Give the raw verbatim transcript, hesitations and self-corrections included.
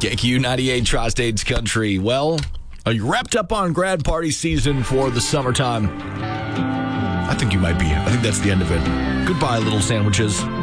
K Q ninety-eight Tri-States Country. Well, are you wrapped up on grad party season for the summertime? I think you might be. I think that's the end of it. Goodbye, little sandwiches.